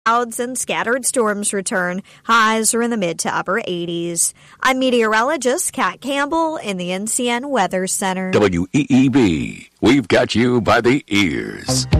Clouds and scattered storms return. Highs are in the mid to upper 80s. I'm meteorologist Kat Campbell in the NCN Weather Center. WEEB, we've got you by the ears.